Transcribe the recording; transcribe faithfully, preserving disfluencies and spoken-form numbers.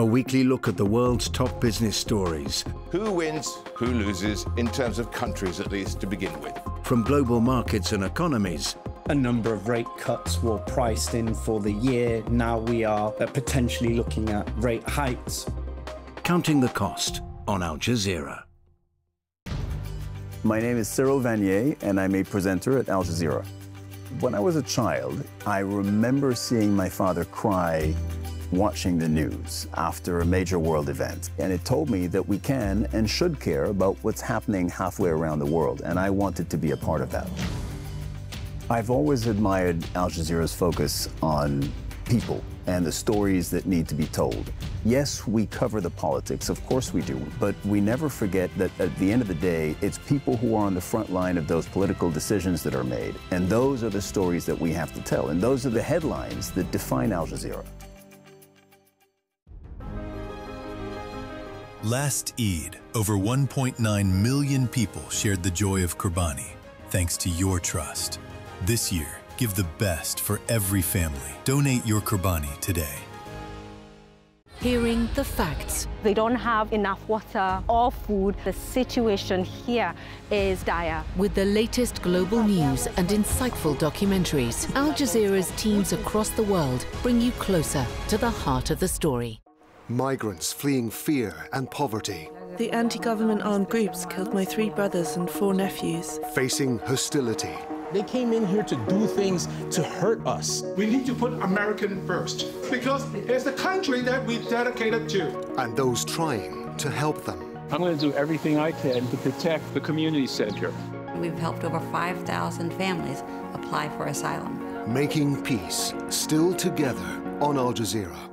A weekly look at the world's top business stories. Who wins, who loses, in terms of countries at least to begin with. From global markets and economies. A number of rate cuts were priced in for the year. Now we are potentially looking at rate hikes. Counting the cost on Al Jazeera. My name is Cyril Vanier, and I'm a presenter at Al Jazeera. When I was a child, I remember seeing my father cry watching the news after a major world event. And it told me that we can and should care about what's happening halfway around the world, and I wanted to be a part of that. I've always admired Al Jazeera's focus on people and the stories that need to be told. Yes, we cover the politics, of course we do, but we never forget that at the end of the day, it's people who are on the front line of those political decisions that are made, and those are the stories that we have to tell, and those are the headlines that define Al Jazeera. Last Eid, over one point nine million people shared the joy of Qurbani, thanks to your trust. This year, give the best for every family. Donate your Qurbani today. Hearing the facts. They don't have enough water or food. The situation here is dire. With the latest global news and insightful documentaries, Al Jazeera's teams across the world bring you closer to the heart of the story. Migrants fleeing fear and poverty. The anti-government armed groups killed my three brothers and four nephews. Facing hostility. They came in here to do things to hurt us. We need to put American first, because it's the country that we dedicated to. And those trying to help them. I'm going to do everything I can to protect the community center. We've helped over five thousand families apply for asylum. Making peace, still together on Al Jazeera.